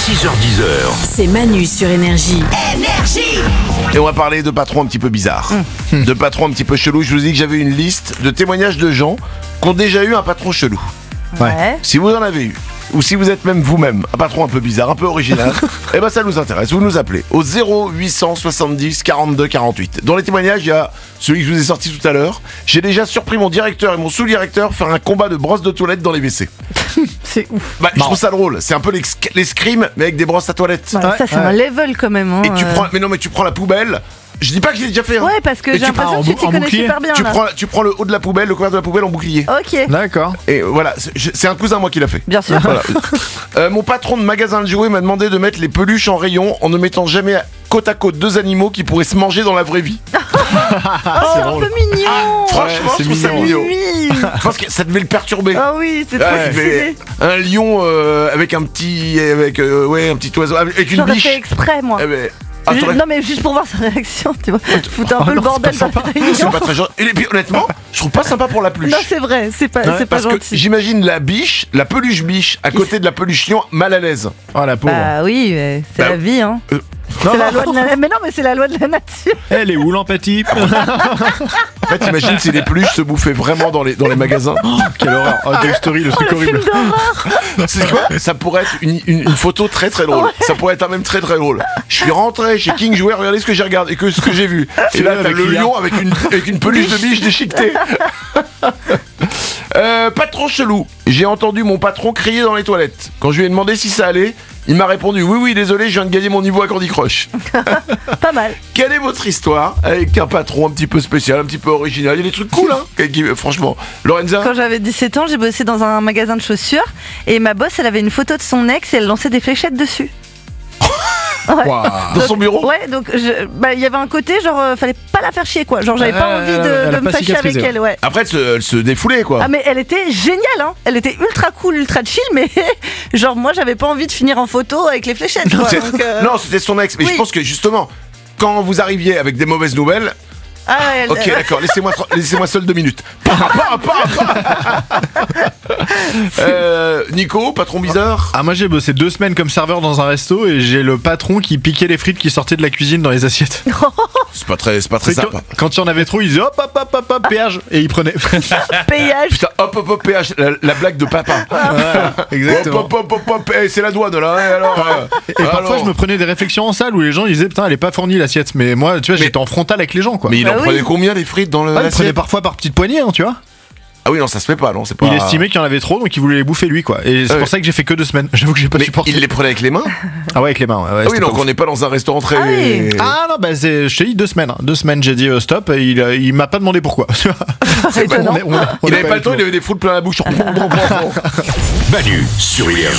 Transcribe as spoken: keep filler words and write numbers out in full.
six heures dix. C'est Manu sur Énergie. Énergie. Et on va parler de patrons un petit peu bizarres, mmh. de patrons un petit peu chelous. Je vous ai dit que j'avais une liste de témoignages de gens qui ont déjà eu un patron chelou. Ouais. Si vous en avez eu, ou si vous êtes même vous-même un patron un peu bizarre, un peu original, eh ben ça nous intéresse. Vous nous appelez au zéro huit cent soixante-dix quarante-deux quarante-huit. Dans les témoignages, il y a celui que je vous ai sorti tout à l'heure. J'ai déjà surpris mon directeur et mon sous-directeur faire un combat de brosses de toilette dans les W C. C'est ouf. Bah, je trouve ça drôle. C'est un peu les, les scrims, mais avec des brosses à toilette. Ouais, ça, c'est ouais. un level quand même. Hein, et tu euh... prends, mais non, mais tu prends la poubelle. Je dis pas que je l'ai déjà fait. Hein. Ouais, parce que et j'ai l'impression que tu t'y connais bouclier. super bien. Tu là. prends, tu prends le haut de la poubelle, le couvert de la poubelle en bouclier. Ok. D'accord. Et voilà, c'est, c'est un cousin moi qui l'a fait. Bien sûr. Voilà. euh, mon patron de magasin de jouets m'a demandé de mettre les peluches en rayon en ne mettant jamais côte à côte deux animaux qui pourraient se manger dans la vraie vie. Oh, c'est un peu mignon. Ah, franchement, ouais, je trouve ça mignon. Oui. Je pense que ça devait le perturber. Ah oui, c'est trop Ouais, stylé. Un lion euh, avec un petit, avec euh, ouais, un petit oiseau, avec une J'aurais biche. fait exprès moi. Eh ben, ah, Juste- non mais juste pour voir sa réaction, tu vois. Foutre un Oh peu non, le bordel c'est pas dans la sympa. réunion. c'est pas très gentil. Et puis honnêtement, je trouve pas sympa pour la peluche. Non c'est vrai, c'est pas, Ouais, c'est pas Parce que gentil. j'imagine la biche, la peluche biche, à côté de la peluche lion, mal à l'aise. Oh la pauvre. Bah oui, mais c'est Bah, la vie hein. euh, non, C'est la non. loi de la... Mais non mais c'est la loi de la nature. Elle est où l'empathie? En fait, imagine si les peluches se bouffaient vraiment dans les, dans les magasins. Quelle horreur. Oh, Toy Story, le Oh, truc le horrible. film d'horreur. C'est quoi? Ça pourrait être une, une, une photo très très drôle. Ça pourrait être un même très très drôle. Je suis rentré chez King Jouer, regardez ce que j'ai regardé et que ce que j'ai vu. Et là, vrai t'as avec le l'I A. lion avec une, avec une peluche de biche déchiquetée. Euh, patron chelou. J'ai entendu mon patron crier dans les toilettes. Quand je lui ai demandé si ça allait, il m'a répondu oui oui désolé, je viens de gagner mon niveau à Candy Crush. Pas mal. Quelle est votre histoire avec un patron un petit peu spécial, un petit peu original? Il y a des trucs cool hein qui- qui- franchement. Lorenza? Quand j'avais dix-sept ans, j'ai bossé dans un magasin de chaussures et ma boss, elle avait une photo de son ex et elle lançait des fléchettes dessus. Ouais. Waouh. Dans son bureau? Ouais, donc je- bah, il y avait un côté genre euh, fallait pas la faire chier quoi. Genre j'avais pas Euh, envie de, elle a de me pas fâcher avec cicatrisé. elle, ouais. Après elle se, elle se défoulait quoi. Ah mais elle était géniale hein. Elle était ultra cool, ultra chill mais genre moi j'avais pas envie de finir en photo avec les fléchettes quoi. C'est- Donc, euh, Non, c'était son ex. Mais oui. je pense que justement, quand vous arriviez avec des mauvaises nouvelles, ah, elle- ok, d'accord, laissez-moi, tra- laissez-moi seul deux minutes. Pa, pa, pa, pa. euh, Nico, patron bizarre. Ah, moi j'ai bossé deux semaines comme serveur dans un resto et j'ai le patron qui piquait les frites qui sortaient de la cuisine dans les assiettes. C'est pas très, c'est pas très C'est sympa. quand, quand il y en avait trop, il disait hop hop hop hop hop péage et il prenait. Payage. Putain, hop, hop, hop, P H, la, la blague de papa. Exactement. Hop, hop, hop, hop, hop, eh, c'est la douane là. hein, alors, euh, Et parfois alors. je me prenais des réflexions en salle où les gens ils disaient putain elle est pas fournie l'assiette, mais moi tu vois Mais- j'étais en frontal avec les gens quoi. Mais il en Bah oui. prenait combien les frites dans le. Ouais, il l'assiette prenait parfois par petites poignées, hein, tu vois. Ah oui, non, ça se fait pas, non, c'est pas. Il estimait qu'il y en avait trop, donc il voulait les bouffer lui, quoi. Et c'est Ah pour oui. ça que j'ai fait que deux semaines. J'avoue que j'ai pas Mais supporté. il les prenait avec les mains. Ah ouais, avec les mains. Ouais, ouais, Ah oui, c'était donc pas on n'est pas dans un restaurant très. Ah oui. Ah non, bah c'est, je t'ai dit deux semaines. hein. Deux semaines, j'ai dit euh, stop. Et il, euh, il m'a pas demandé pourquoi. tu vois. C'est étonnant. On est- on est- on Il est avait pas le allé temps, plus il avait des foules plein la bouche. Manu sur Énergie.